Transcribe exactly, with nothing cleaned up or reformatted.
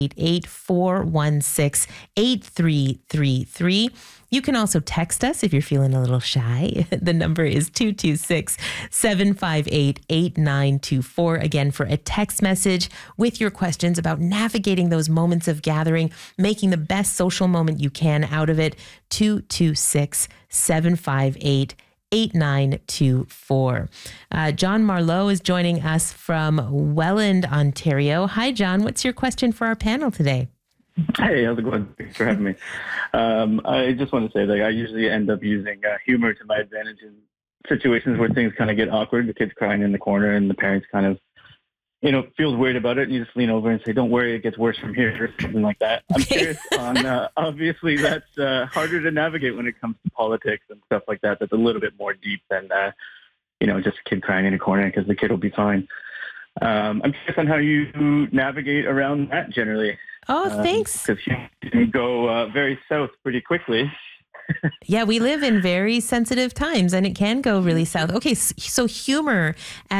eight four one six, eight three three three. You can also text us if you're feeling a little shy. The number is two two six, seven five eight, eight nine two four. Again, for a text message with your questions about navigating those moments of gathering, making the best social moment you can out of it, two two six, seven five eight, eight nine two four. Uh, John Marlowe is joining us from Welland, Ontario. Hi, John. What's your question for our panel today? Hey, how's it going? Thanks for having me. Um, I just want to say that I usually end up using uh, humor to my advantage in situations where things kind of get awkward. The kid's crying in the corner and the parents kind of, you know, feels weird about it. And you just lean over and say, don't worry, it gets worse from here, or something like that. I'm curious on, uh, obviously that's uh, harder to navigate when it comes to politics and stuff like that. That's a little bit more deep than, uh, you know, just a kid crying in a corner because the kid will be fine. Um, I'm curious on how you navigate around that generally. Oh, thanks. Because um, you can go uh, very south pretty quickly. Yeah, we live in very sensitive times and it can go really south. Okay, so humor